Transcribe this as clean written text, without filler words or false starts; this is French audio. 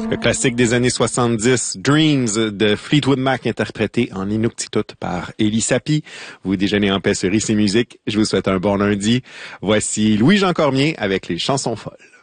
Le classique des années 70, Dreams de Fleetwood Mac, interprété en Inuktitut par Elie Sapi. Vous déjeunez en paix sur ICI Musique. Je vous souhaite un bon lundi. Voici Louis-Jean Cormier avec les chansons folles.